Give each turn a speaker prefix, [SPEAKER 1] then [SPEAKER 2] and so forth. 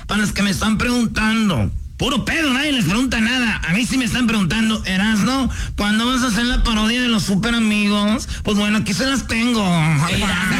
[SPEAKER 1] para los que me están preguntando. Puro pedo, nadie les pregunta nada. A mí sí me están preguntando, Erasno, ¿cuándo vas a hacer la parodia de los super amigos? Pues bueno, aquí se las tengo.